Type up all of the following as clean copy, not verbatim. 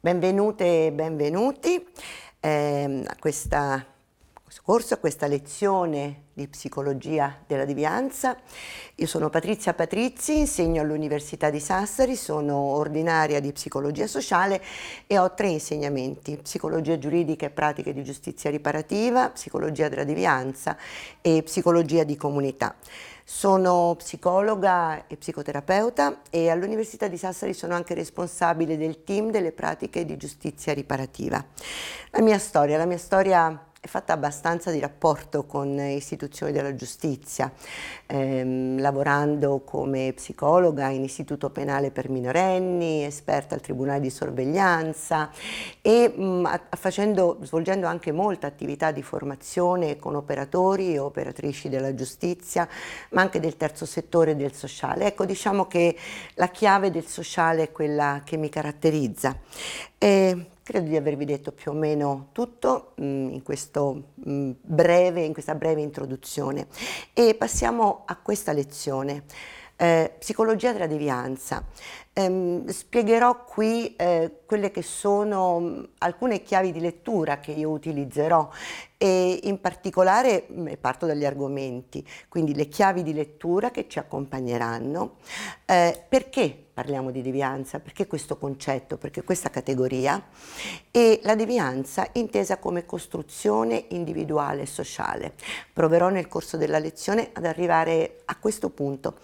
Benvenute e benvenuti a questo corso, a questa lezione di psicologia della devianza. Io sono Patrizia Patrizzi, insegno all'Università di Sassari, sono ordinaria di psicologia sociale e ho 3 insegnamenti: psicologia giuridica e pratiche di giustizia riparativa, psicologia della devianza e psicologia di comunità. Sono psicologa e psicoterapeuta e all'Università di Sassari sono anche responsabile del team delle pratiche di giustizia riparativa. La mia storia è fatta abbastanza di rapporto con istituzioni della giustizia, lavorando come psicologa in istituto penale per minorenni, esperta al tribunale di sorveglianza e svolgendo anche molta attività di formazione con operatori e operatrici della giustizia, ma anche del terzo settore e del sociale. Ecco, diciamo che la chiave del sociale è quella che mi caratterizza. Credo di avervi detto più o meno tutto in questa breve introduzione e passiamo a questa lezione. Psicologia della devianza. Spiegherò qui quelle che sono alcune chiavi di lettura che io utilizzerò e in particolare parto dagli argomenti, quindi le chiavi di lettura che ci accompagneranno. Perché parliamo di devianza? Perché questo concetto? Perché questa categoria? E la devianza intesa come costruzione individuale e sociale. Proverò nel corso della lezione ad arrivare a questo punto.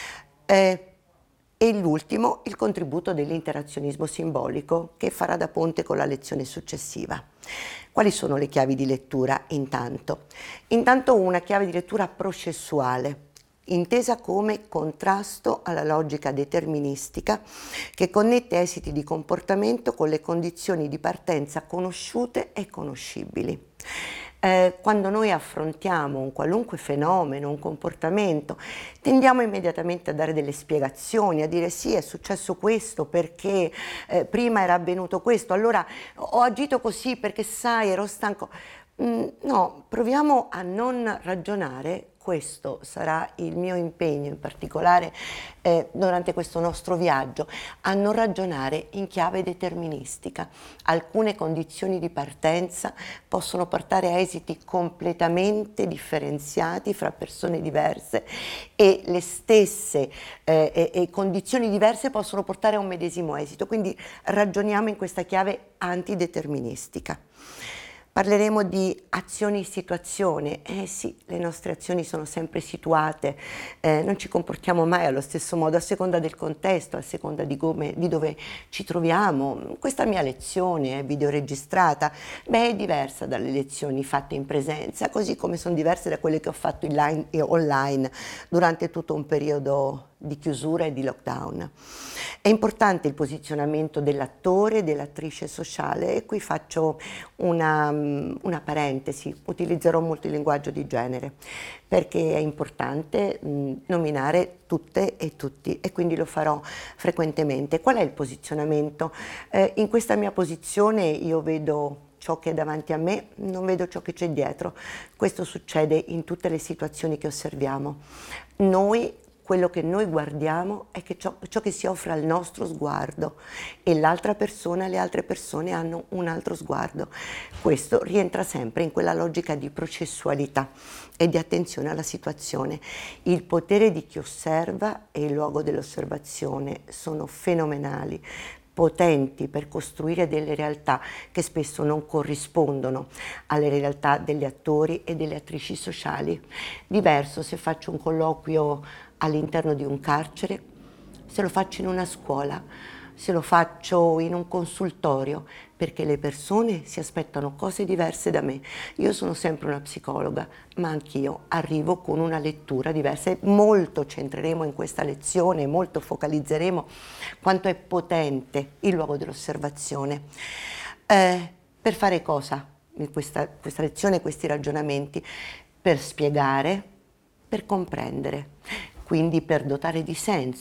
E l'ultimo, il contributo dell'interazionismo simbolico che farà da ponte con la lezione successiva. Quali sono le chiavi di lettura intanto? Intanto una chiave di lettura processuale, intesa come contrasto alla logica deterministica che connette esiti di comportamento con le condizioni di partenza conosciute e conoscibili. Quando noi affrontiamo un qualunque fenomeno, un comportamento, tendiamo immediatamente a dare delle spiegazioni, a dire sì, è successo questo perché prima era avvenuto questo, allora ho agito così perché sai, ero stanco. No, proviamo a non ragionare. Questo sarà il mio impegno in particolare durante questo nostro viaggio, a non ragionare in chiave deterministica. Alcune condizioni di partenza possono portare a esiti completamente differenziati fra persone diverse e le stesse condizioni diverse possono portare a un medesimo esito, quindi ragioniamo in questa chiave antideterministica. Parleremo di azioni-situazione. Sì, le nostre azioni sono sempre situate, non ci comportiamo mai allo stesso modo, a seconda del contesto, a seconda di dove ci troviamo. Questa mia lezione è videoregistrata, è diversa dalle lezioni fatte in presenza, così come sono diverse da quelle che ho fatto online durante tutto un periodo di chiusura e di lockdown. È importante il posizionamento dell'attore e dell'attrice sociale e qui faccio una parentesi, utilizzerò molto il linguaggio di genere perché è importante nominare tutte e tutti e quindi lo farò frequentemente. Qual è il posizionamento? In questa mia posizione io vedo ciò che è davanti a me, non vedo ciò che c'è dietro. Questo succede in tutte le situazioni che osserviamo. Quello che noi guardiamo è che ciò che si offre al nostro sguardo e le altre persone hanno un altro sguardo. Questo rientra sempre in quella logica di processualità e di attenzione alla situazione. Il potere di chi osserva e il luogo dell'osservazione sono fenomenali, potenti per costruire delle realtà che spesso non corrispondono alle realtà degli attori e delle attrici sociali. Diverso se faccio un colloquio all'interno di un carcere, se lo faccio in una scuola, se lo faccio in un consultorio, perché le persone si aspettano cose diverse da me. Io sono sempre una psicologa, ma anch'io arrivo con una lettura diversa e molto centreremo in questa lezione, molto focalizzeremo quanto è potente il luogo dell'osservazione. Per fare cosa? In questa lezione, questi ragionamenti, per spiegare, per comprendere, quindi per dotare di senso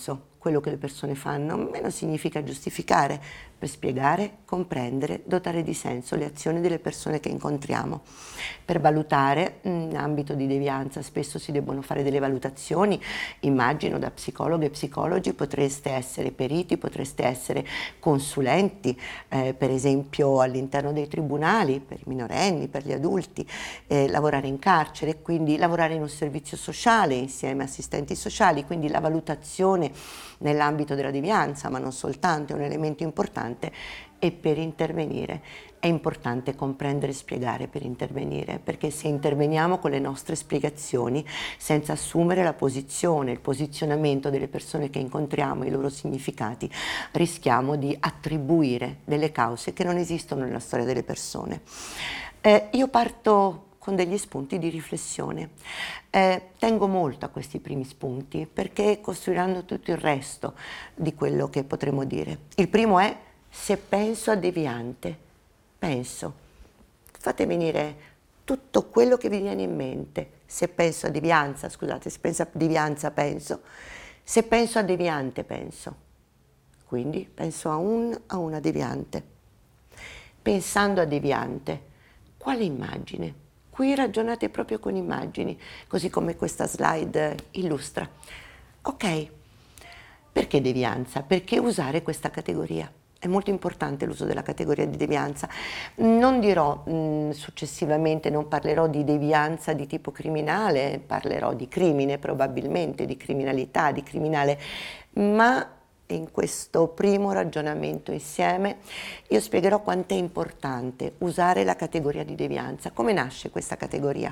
quello che le persone fanno, meno significa giustificare, per spiegare, comprendere, dotare di senso le azioni delle persone che incontriamo. Per valutare, in ambito di devianza spesso si debbono fare delle valutazioni, immagino da psicologhe e psicologi potreste essere periti, potreste essere consulenti, per esempio all'interno dei tribunali, per i minorenni, per gli adulti, lavorare in carcere, quindi lavorare in un servizio sociale insieme a assistenti sociali, quindi la valutazione nell'ambito della devianza, ma non soltanto, è un elemento importante. E per intervenire è importante comprendere e spiegare per intervenire, perché se interveniamo con le nostre spiegazioni senza assumere la posizione, il posizionamento delle persone che incontriamo, i loro significati, rischiamo di attribuire delle cause che non esistono nella storia delle persone. Io parto con degli spunti di riflessione. Tengo molto a questi primi spunti perché costruiranno tutto il resto di quello che potremo dire. Il primo è: se penso a deviante, penso. Fate venire tutto quello che vi viene in mente. Se penso a devianza, scusate, se penso a devianza penso. Se penso a deviante penso. Quindi penso a una deviante. Pensando a deviante, quale immagine? Qui ragionate proprio con immagini, così come questa slide illustra. Ok, perché devianza? Perché usare questa categoria? È molto importante l'uso della categoria di devianza. Non dirò successivamente, non parlerò di devianza di tipo criminale, parlerò di crimine probabilmente, di criminalità, di criminale, ma in questo primo ragionamento insieme io spiegherò quanto è importante usare la categoria di devianza. Come nasce questa categoria?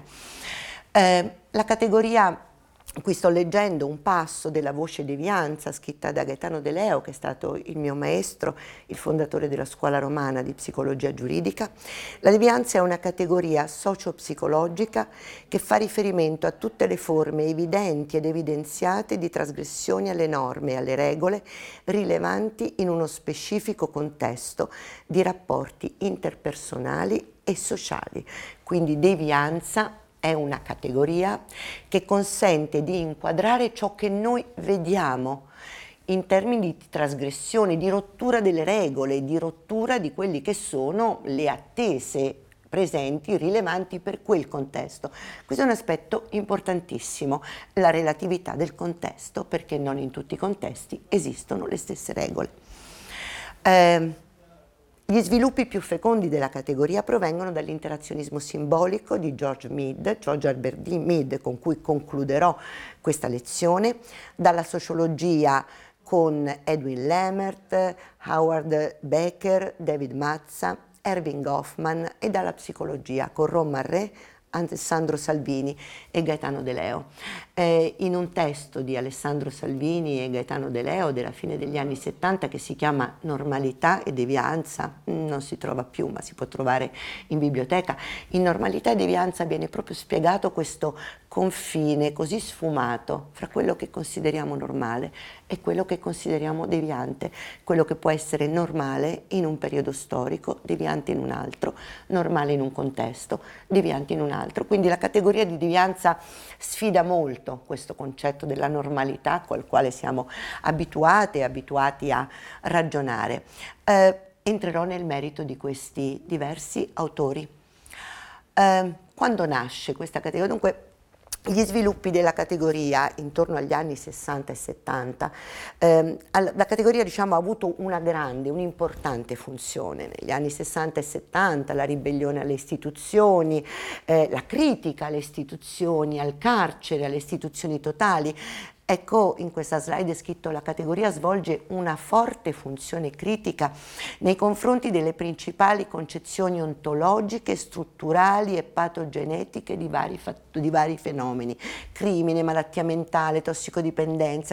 La categoria, qui sto leggendo un passo della Voce Devianza scritta da Gaetano De Leo, che è stato il mio maestro, il fondatore della scuola romana di psicologia giuridica. La devianza è una categoria socio-psicologica che fa riferimento a tutte le forme evidenti ed evidenziate di trasgressioni alle norme e alle regole rilevanti in uno specifico contesto di rapporti interpersonali e sociali. Quindi devianza è una categoria che consente di inquadrare ciò che noi vediamo in termini di trasgressione, di rottura delle regole, di rottura di quelli che sono le attese presenti, rilevanti per quel contesto. Questo è un aspetto importantissimo, la relatività del contesto, perché non in tutti i contesti esistono le stesse regole. Gli sviluppi più fecondi della categoria provengono dall'interazionismo simbolico di George Herbert Mead, con cui concluderò questa lezione, dalla sociologia con Edwin Lemert, Howard Becker, David Mazza, Erving Goffman, e dalla psicologia con Ron Marré, Alessandro Salvini e Gaetano De Leo. In un testo di Alessandro Salvini e Gaetano De Leo della fine degli anni 70 che si chiama Normalità e devianza, non si trova più ma si può trovare in biblioteca, in Normalità e devianza viene proprio spiegato questo confine così sfumato fra quello che consideriamo normale e quello che consideriamo deviante, quello che può essere normale in un periodo storico, deviante in un altro, normale in un contesto, deviante in un altro. Quindi la categoria di devianza sfida molto questo concetto della normalità col quale siamo abituati a ragionare. Entrerò nel merito di questi diversi autori. Quando nasce questa categoria? Dunque, gli sviluppi della categoria intorno agli anni 60 e 70, la categoria ha avuto un'importante funzione. Negli anni 60 e 70 la ribellione alle istituzioni, la critica alle istituzioni, al carcere, alle istituzioni totali. Ecco, in questa slide è scritto: la categoria svolge una forte funzione critica nei confronti delle principali concezioni ontologiche, strutturali e patogenetiche di vari fenomeni: crimine, malattia mentale, tossicodipendenza,